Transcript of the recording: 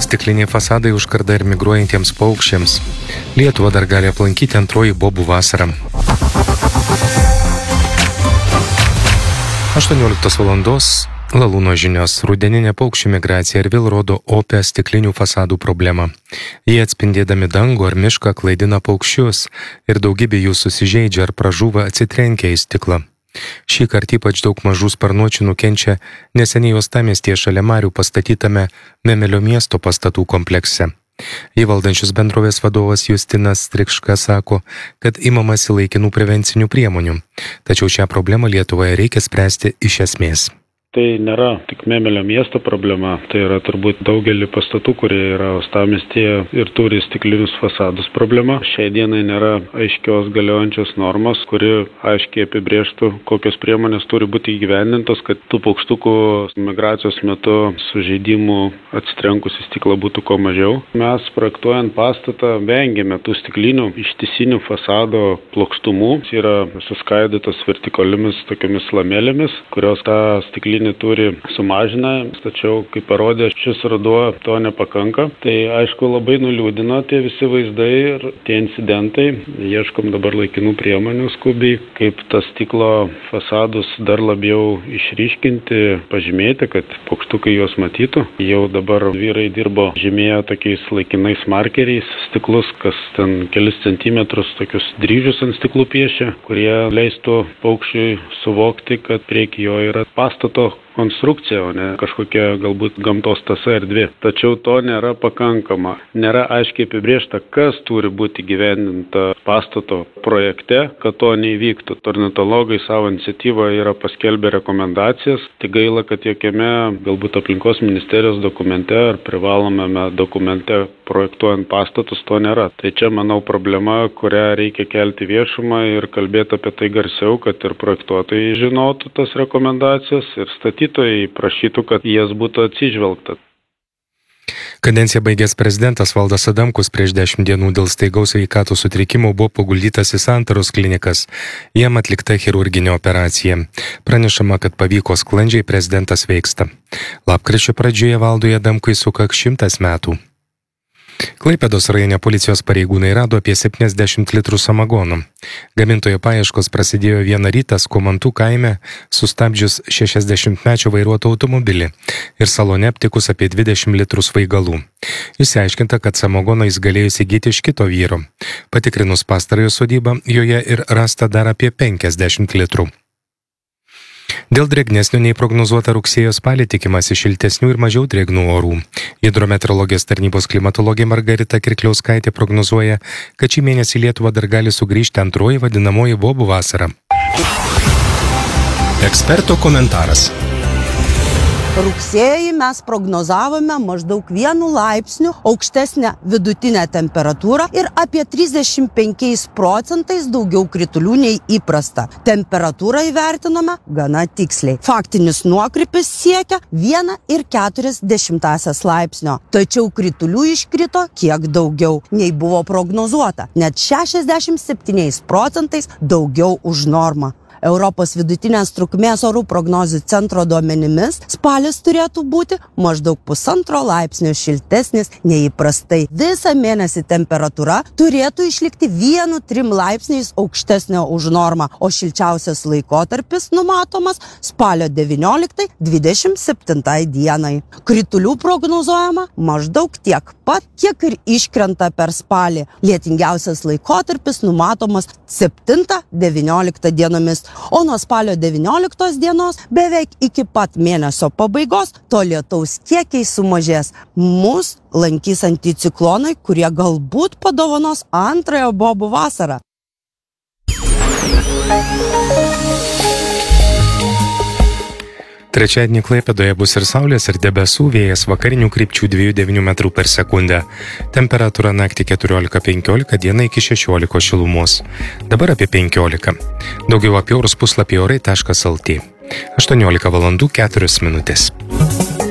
stikliniai fasadai užkarda ir migruojantiems paukščiams. Lietuvą dar gali aplankyti antroji bobų vasara. 18 valandos Lalūno žinios. Rudeninė paukščių migracija ir vėl rodo opę stiklinių fasadų problemą. Jie atspindėdami dangų ar mišką klaidina paukščius ir daugybė jų susižeidžia ar pražūva atsitrenkia į stiklą. Šį kartą ypač daug mažų sparnuočių nukenčia neseniai uostamiestyje šalia Marių pastatytame Memelio miesto pastatų komplekse. Įvaldančius bendrovės vadovas Justinas Strikška sako, kad imamasi laikinų prevencinių priemonių, tačiau šią problemą Lietuvoje reikia spręsti iš esmės. Tai nėra tik Memelio miesto problema, tai yra turbūt daugelį pastatų, kurie yra uostamiestyje ir turi stiklinius fasadus problema. Šiai dienai nėra aiškios galiojančios normos, kuri aiškiai apibrėžtų, kokios priemonės turi būti įgyvendintos, kad tų paukštukų migracijos metu sužeidimų atsitrenkus į stiklą būtų kuo mažiau. Mes projektuojant pastatą vengiame tų stiklinių ištisinių fasado plokštumų. Jis yra suskaidytas vertikaliomis tokiamis lamėlėmis, kurios tą stiklinį turi sumažina, tačiau, kaip parodė šis ruduo, to nepakanka. Tai aišku labai nuliūdino tie visi vaizdai ir tie incidentai. Ieškom dabar laikinų priemonių skubiai, kaip tas stiklo fasadus dar labiau išryškinti, pažymėti, kad paukštukai juos matytų. Jau dabar vyrai dirbo žymėję tokiais laikinais markeriais stiklus, kas ten kelis centimetrus tokius dryžius ant stiklų piešia, kurie leistų paukščiui suvokti, kad prieky jo yra pastato konstrukcija, o ne kažkokia galbūt gamtos tąsa erdvė. Tačiau to nėra pakankama. Nėra aiškiai apibrėžta, kas turi būti įgyvendinta pastato projekte, kad to neįvyktų. Ornitologai savo iniciatyvą yra paskelbę rekomendacijas. Tik gaila, kad jokiame galbūt aplinkos ministerijos dokumente ar privalomame dokumente projektuojant pastatus to nėra. Tai čia, manau, problema, kurią reikia kelti viešumą ir kalbėti apie tai garsiau, kad ir projektuotojai žinotų tas rekomendacijas ir statytojai prašytų, kad jas būtų atsižvelgta. Kadenciją baigęs prezidentas Valdas Adamkus prieš 10 dienų dėl staigaus sveikatos sutrikimų buvo paguldytas į Santaros klinikas. Jam atlikta chirurginė operacija. Pranešama, kad pavyko sklandžiai, prezidentas sveiksta. Lapkričio pradžioje Valdui Adamkui sukaks 100 metų. Klaipėdos rajone policijos pareigūnai rado apie 70 litrų samagono. Gamintojo paieškos prasidėjo vieną rytą Skomantų kaime, sustabdžius 60-mečio vairuoto automobilį ir salone aptikus apie 20 litrų svaigalų. Išsiaiškinta, kad samagoną jis galėjo įsigyti iš kito vyro. Patikrinus pastarojo sodybą, joje ir rasta dar apie 50 litrų. Dėl drėgnesnio nei prognozuota rugsėjo spalį tikimasi šiltesnių ir mažiau drėgnų orų. Hidrometeorologijos tarnybos klimatologė Margarita Kirkliauskaitė prognozuoja, kad šį mėnesį Lietuva dar gali sugrįžti antroji vadinamoji bobų vasara. Eksperto komentaras. Rugsėjį mes prognozavome maždaug 1 laipsniu aukštesnę vidutinę temperatūrą ir apie 35% daugiau kritulių nei įprasta. Temperatūrą įvertinome gana tiksliai. Faktinis nuokrypis siekia 1,4 laipsnio. Tačiau kritulių iškrito kiek daugiau nei buvo prognozuota. Net 67% daugiau už normą. Europos vidutinės trukmės orų prognozių centro duomenimis spalis turėtų būti maždaug 1,5 laipsnio šiltesnis nei įprastai. Visą mėnesį temperatūra turėtų išlikti 1-3 laipsniais aukštesnio už normą, o šilčiausias laikotarpis numatomas spalio 19-27 dienai. Kritulių prognozuojama maždaug tiek pat, kiek ir iškrenta per spalį. Lietingiausias laikotarpis numatomas 7-19 dienomis. O nuo spalio 19 dienos beveik iki pat mėnesio pabaigos to lietaus kiekiai sumažės. Mus lankys anticiklonai, kurie galbūt padovanos antrąją bobų vasarą. Trečiadienį Klaipėdoje bus ir saulės, ir debesų, vėjas vakarinių krypčių 2,9 metrų per sekundę. Temperatūra naktį 14-15, dieną iki 16 šilumos. Dabar apie 15. Daugiau apie orus puslapį orai.lt. 18 valandų 4 minutės.